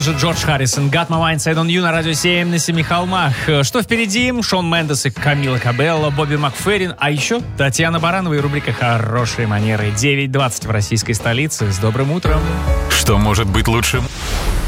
Джордж Харрисон, Got My Mind Set On You на радио 7 на 7 холмах. Что впереди? Шон Мендес и Камила Кабелло, Бобби Макферрин, а еще Татьяна Баранова и рубрика «Хорошие манеры». 9:20 в российской столице. С добрым утром. Что может быть лучше?